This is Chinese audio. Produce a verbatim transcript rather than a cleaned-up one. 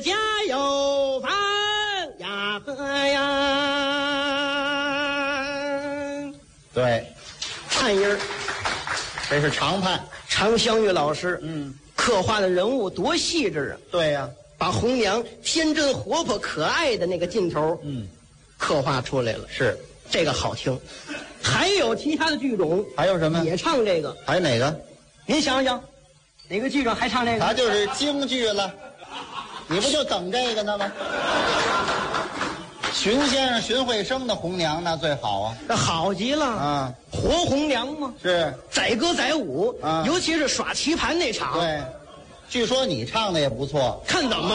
家有房呀呵呀。 对， 盼音儿， 这是常盼。 常香玉老师， 嗯， 刻画的人物多细致啊！ 对呀、啊， 把红娘天真活泼可爱的那个劲头， 嗯， 刻画出来了。 是， 这个好听。还有其他的剧种， 还有什么？ 也唱这个。 还有哪个？ 您想想，哪个剧种还唱这个？ 他就是京剧了。你不就等这个呢吗？荀先生、荀慧生的红娘那最好啊， 那好极了啊！ 活红娘嘛， 是载歌载舞啊， 尤其是耍棋盘那场， 对，据说你唱的也不错， 看怎么。